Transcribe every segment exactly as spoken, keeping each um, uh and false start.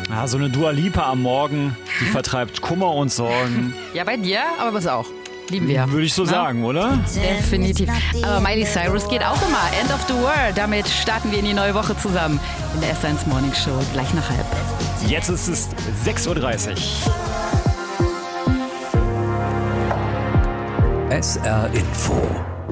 Ja, so eine Dua Lipa am Morgen, die vertreibt Kummer und Sorgen. Ja, bei dir, aber was auch. Lieben wir. Würde ich so Na? sagen, oder? Definitiv. Aber Miley Cyrus geht auch immer. End of the World. Damit starten wir in die neue Woche zusammen. In der S eins Morning Show, gleich nach halb. Jetzt ist es sechs Uhr dreißig. S R Info.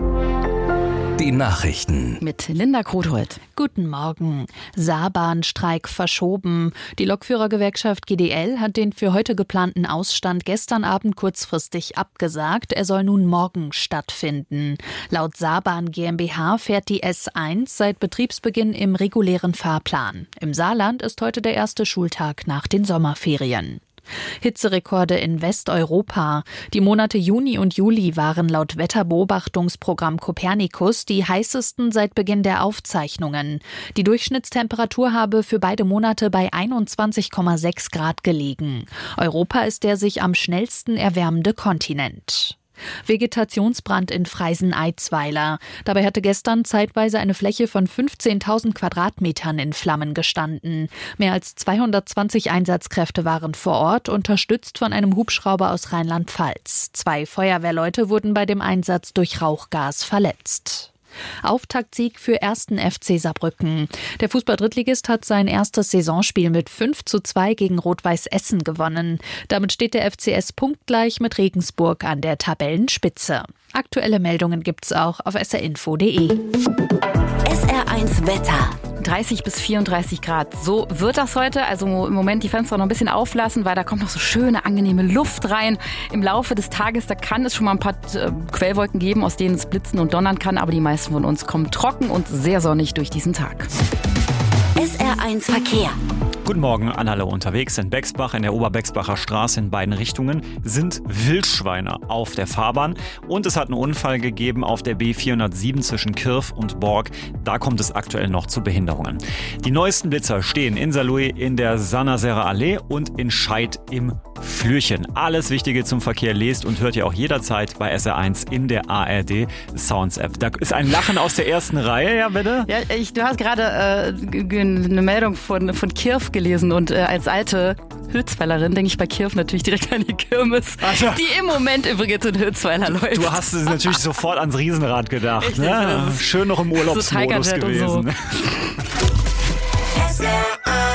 Die Nachrichten. Mit Linda Krotholt. Guten Morgen. Saarbahnstreik verschoben. Die Lokführergewerkschaft G D L hat den für heute geplanten Ausstand gestern Abend kurzfristig abgesagt. Er soll nun morgen stattfinden. Laut Saarbahn GmbH fährt die S eins seit Betriebsbeginn im regulären Fahrplan. Im Saarland ist heute der erste Schultag nach den Sommerferien. Hitzerekorde in Westeuropa. Die Monate Juni und Juli waren laut Wetterbeobachtungsprogramm Copernicus die heißesten seit Beginn der Aufzeichnungen. Die Durchschnittstemperatur habe für beide Monate bei einundzwanzig Komma sechs Grad gelegen. Europa ist der sich am schnellsten erwärmende Kontinent. Vegetationsbrand in Freisen-Eitzweiler. Dabei hatte gestern zeitweise eine Fläche von fünfzehntausend Quadratmetern in Flammen gestanden. Mehr als zweihundertzwanzig Einsatzkräfte waren vor Ort, unterstützt von einem Hubschrauber aus Rheinland-Pfalz. Zwei Feuerwehrleute wurden bei dem Einsatz durch Rauchgas verletzt. Auftaktsieg für ersten F C Saarbrücken. Der Fußball-Drittligist hat sein erstes Saisonspiel mit fünf zu zwei gegen Rot-Weiß Essen gewonnen. Damit steht der F C S punktgleich mit Regensburg an der Tabellenspitze. Aktuelle Meldungen gibt's auch auf s r info punkt d e. S R eins Wetter. dreißig bis vierunddreißig Grad. So wird das heute. Also im Moment die Fenster noch ein bisschen auflassen, weil da kommt noch so schöne, angenehme Luft rein. Im Laufe des Tages, da kann es schon mal ein paar äh, Quellwolken geben, aus denen es blitzen und donnern kann. Aber die meisten von uns kommen trocken und sehr sonnig durch diesen Tag. S R eins Verkehr. Guten Morgen an alle unterwegs. In Bexbach in der Oberbexbacher Straße in beiden Richtungen sind Wildschweine auf der Fahrbahn. Und es hat einen Unfall gegeben auf der B vierhundertsieben zwischen Kirf und Borg. Da kommt es aktuell noch zu Behinderungen. Die neuesten Blitzer stehen in Saarlouis in der Sannaserer Allee und in Scheid im Flürchen. Alles Wichtige zum Verkehr lest und hört ihr auch jederzeit bei S R eins in der A R D Sounds App. Da ist ein Lachen aus der ersten Reihe, ja bitte? Ja, ich, du hast gerade äh, eine Meldung von, von Kirf gelesen und äh, als alte Hülsweilerin denke ich bei Kirf natürlich direkt an die Kirmes, also, die im Moment übrigens in Hülsweiler läuft. Du hast natürlich sofort ans Riesenrad gedacht. Richtig, Ne? Schön noch im Urlaubsmodus so gewesen. So. S R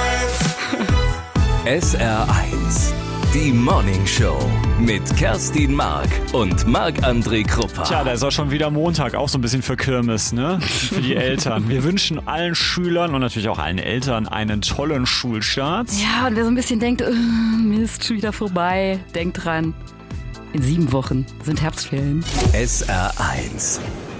eins. S R eins. Die Morning Show mit Kerstin Mark und Marc-André Kruppa. Tja, da ist auch schon wieder Montag, auch so ein bisschen für Kirmes, ne? Für die Eltern. Wir wünschen allen Schülern und natürlich auch allen Eltern einen tollen Schulstart. Ja, und wer so ein bisschen denkt, äh, Mist, schon wieder vorbei, denkt dran, in sieben Wochen sind Herbstferien. S R eins.